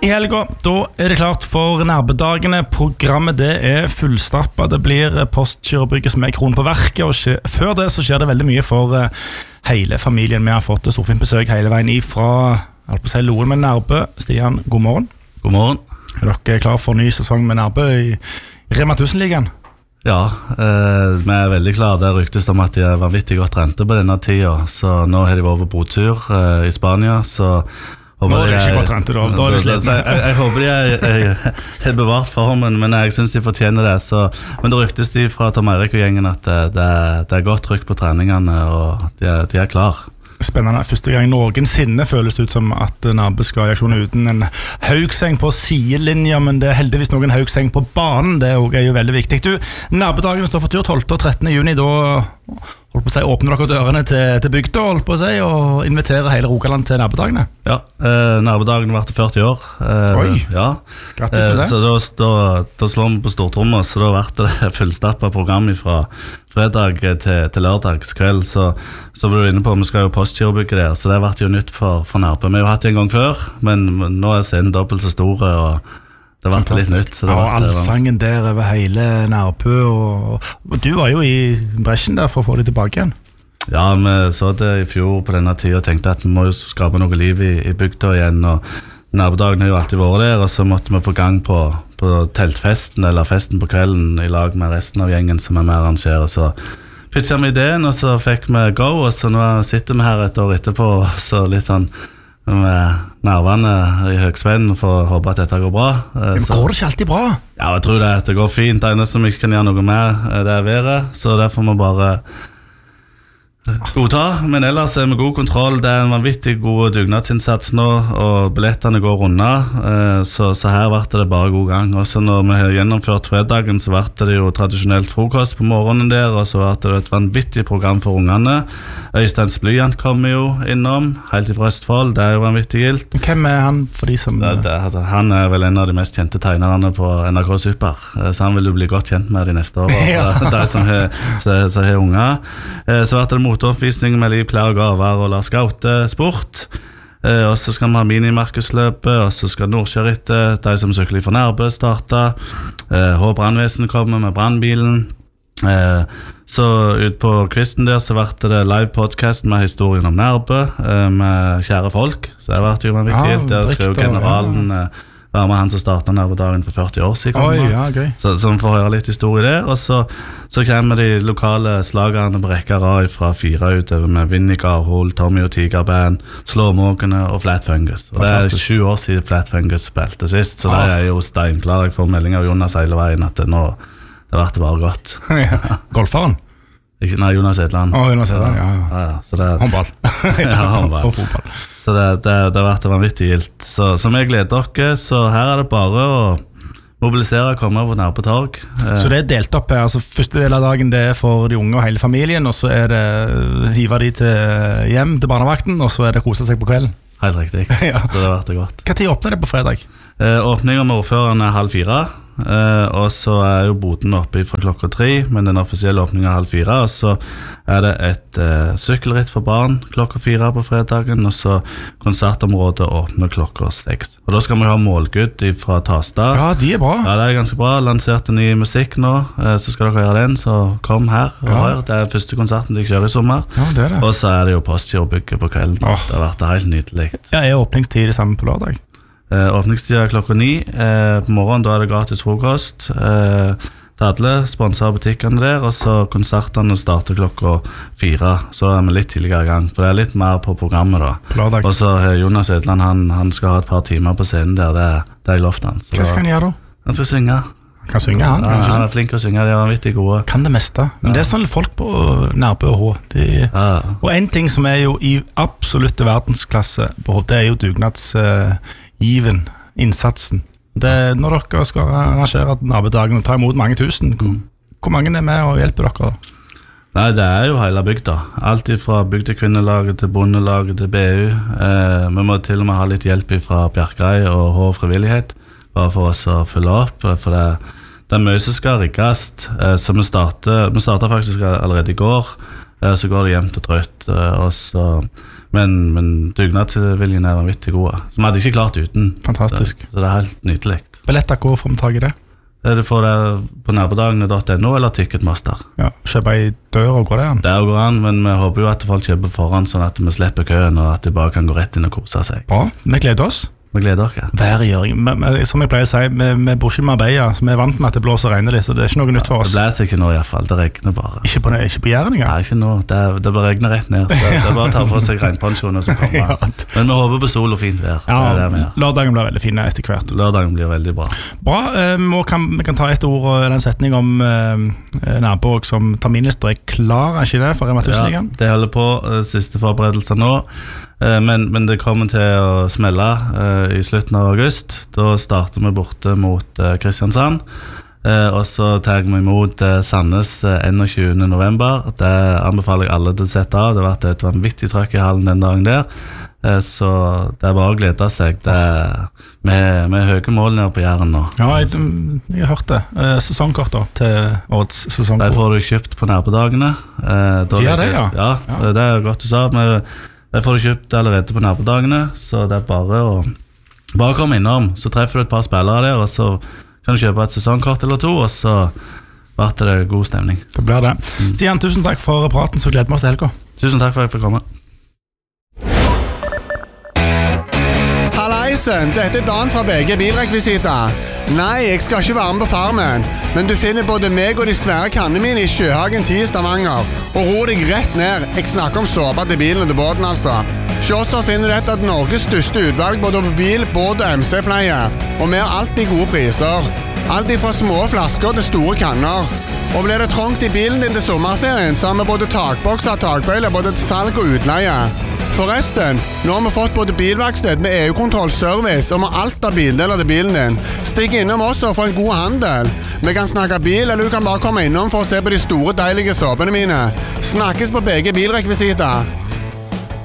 I helga, da det klart for nærbedagene. Programmet det fullstappet. Det blir Postgirobygget som kronen på verket. Og før det så skjer det veldig mye for hele familien. Vi har fått storfint besøk hele veien ifra Loen med Nærbø. Stian, god morgen. God morgen. Dere klar for en ny sesong med Nærbø i Rema 1000-ligaen? Ja, vi veldig klare. Det ryktes om at de vanvittig godt rente på denne tiden. Så nå har de vært på botur i Spania, så nå det ikke godt rente da er det sliten. Jeg håper de er bevart formen, men jeg synes de fortjener det. Men det ryktes de fra Tom Eirik og gjengen at det godt trykk på treningene, og de klar. Spennende. Første gang noensinne føles det ut som at Nærbø skal i aksjon uten en Haugseng på sidelinja, men det heldigvis noen Haugseng på banen. Det jo veldig viktig. Nærbødagene står for tur 12. og 13. juni. Da åpner dere dørene til bygda og inviterer hele Rogaland til Nærbødagene. Ja, Nærbødagene var til 40 år. Oi, ja. Grattis med det. Så da slår vi på stortrommet, så da ble det fullstappet program fra fredag til lørdagskveld. Så ble du inne på, vi skal jo Postgirobygget der, så det ble jo nytt for Nærbø. Vi har jo hatt det en gang før, men nå scenen dobbelt så store, og det ble litt nytt. Så allsangen der over hele Nærbø, og du var jo i bresjen der for å få det tilbake igjen. Ja, vi så det i fjor på denne tiden og tenkte at vi må jo skape noe liv i bygda igjen, og Nærbødagene har jo alltid vært der, og så måtte vi få gang på teltfesten eller festen på kvelden i lag med resten av gjengen som med arrangerer. Så pitchet vi ideen, og så fikk vi go, og så nå sitter vi her et år etterpå, så litt sånn med nervene i høgspenn for å håpe at dette går bra. Men går det ikke alltid bra? Ja, jeg tror det går fint. Det eneste som ikke kan gjøre noe med det været, så derfor må vi bare godta, men ellers vi god kontroll. Det en vanvittig god dugnadsinnsats nå, og billettene går unna, så her ble det bare god gang. Også når vi har gjennomført fredagen, så ble det jo tradisjonelt frokost på morgenen der, og så ble det et vanvittig program for ungene. Øysteins Blyant kommer jo innom, helt fra Østfold. Det jo vanvittig gilt. Hvem han for de som... Han vel en av de mest kjente tegnerne på NRK Super, så han vil jo bli godt kjent med de neste årene, de som har unger. Så ble det motoppvisning med liv, klær og gaver og la skaute sport, og så skal vi ha minimarkedsløpet, og så skal Nordkjørittet, de som sykler for Nærbø, starte. Brannvesen kommer med brannbilen. Så ut på kvisten der så ble det live podcast med historien om Nærbø med kjære folk, så det ble jo vanvittig. Der skrev generalen være med han som startet Nærbødagen for 40 år siden. Så vi får høre litt historie der, og så kommer de lokale slagerne på rekke rad fra 4 utover med Vinnie Garhol, Tommy og Tigerband, Slåmåkene og Flat Fungus. Og det 7 år siden Flat Fungus spilte sist, så det jo steinklar. Jeg får melding av Jonas hele veien at det ble bare godt. Golferen? Nei, Jonas Edland. Jonas Edland, ja. Håndball. Ja, håndball. Og fotball. Så det har vært vanvittig gilt. Så vi gleder dere, så her det bare å mobilisere og komme over Nærbø torg. Så det delt opp her, altså første del av dagen det for de unge og hele familien, og så det hive de til hjem til barnevakten, og så det kose seg på kvelden. Helt riktig, Ja. Så det har vært godt. Hva tid åpner det på fredag? Åpningen med ordføreren 3:30, og så jo boden oppe fra 3:00, men den offisielle åpningen 3:30, og så det et sykkelritt for barn 4:00 på fredagen, og så konsertområdet åpner 6:00. Og da skal vi ha målgutt fra Tastad. Ja, de bra. Ja, det ganske bra. Lanserte ny musikk nå, så skal dere høre den, så kom her og hør. Det første konserten de kjører i sommer. Ja, det det. Og så det jo Postgirobygget på kvelden. Det har vært helt nydelig. Ja, åpningstid det samme på lørdag? Åpningstid 9:00 på morgenen, da det gratis frokost til alle, sponset butikkene der, og så konsertene starter 4:00, så vi litt tidligere i gang, for det litt mer på programmet da. På lørdag. Og så Jonas Edland, han skal ha et par timer på scenen der, det lovt han. Hva skal han gjøre da? Han skal synge. Kan synge han? Ja, han flink å synge, de vanvittig gode. Kan det meste, men det sånn folk på Nærbø og H. Og en ting som jo i absolutte verdensklasse på H, det jo dugnadsgiven, innsatsen. Når dere skal arrangere Nærbødagen og ta imot mange tusen, hvor mange med og hjelper dere da? Nei, det jo hele bygda. Alt fra bygdekvinnelaget til bondelaget til BU. Vi må til og med ha litt hjelp fra Bjerkreim og H frivillighet, bare for oss å følge opp, for det mye som skal rikkes. Så vi startet faktisk allerede i går, så går det jevnt og trøtt, men dugnadsviljen vanvittig gode, som hadde ikke klart uten. Fantastisk. Så det helt nydelig. Billetter, hvor får vi tag i det? Du får det på nabodagene.no eller Ticketmaster. Ja, kjøpe i dør og går det an? Det går an, men vi håper jo at folk kjøper forhånd, sånn at vi slipper køen, og at de bare kan gå rett inn og kose seg. Bra, vi gleder oss. Vi gleder dere. Værgjøring. Som jeg pleier å si, vi bor ikke i Marbella, så vi vant med at det blåser og regner litt, så det ikke noe nytt for oss. Det blæser ikke nå i hvert fall, det regner bare. Ikke på Jæren engang? Nei, ikke nå, det bare regner rett ned, så det bare å ta på seg regnpensjoner som kommer. Men vi håper på sol og fint vær. Ja, lørdagen blir veldig fin etter hvert. Lørdagen blir veldig bra. Bra, vi kan ta et ord og en setning om Nærbø som terminlister er klar, er ikke det, for Rema 1000-ligaen? Ja, det holder på siste forberedelser nå. Men det kommer til å smelle i slutten av august. Da starter vi borte mot Kristiansand, og så tar vi imot Sandnes 21. november. Det anbefaler jeg alle til å sette av. Det har vært et vanvittig trøkk i hallen den dagen der, så det er bare å glede seg. Med høye mål nede på Jæren nå. Ja, jeg har hørt det. Sesongkort da, til årets sesongkort. Det får du kjøpt på Nærbødagene. Ja, det, ja. Ja, det er godt du sa. Det får du kjøpt allerede på Nærbødagene, så det er bare å komme innom. Så treffer du et par spillere der, og så kan du kjøpe et sesongkort eller to, og så blir det god stemning. Det blir det. Stian, tusen takk for praten, så gleder vi oss til helga. Tusen takk for at jeg fikk komme. Hallaisen, dette er Dan fra BG Bilrekvisita. Nei, jeg skal ikke være med på Farmen, men du finner både meg og de svære kannene mine i Sjøhagen 10 i Stavanger. Og ro deg rett ned. Jeg snakker om såpa til bilen og til båten, altså. Så finner du et av Norges største utvalg både på bil, båt og MC-pleie. Og vi har alltid gode priser. Alt fra små flasker til store kanner. Og blir det trångt i bilen din til sommerferien, så har vi både takbokser og takbøyler både til salg og utleie. Forresten, nå har vi fått både bilverksted med EU-kontroll, service og med alt av bildeler til bilen din. Stikk innom oss og få en god handel. Vi kan snakke bil, eller du kan bare komme innom for å se på de store, deilige såpene mine. Snakkes på BG Bilrekvisita.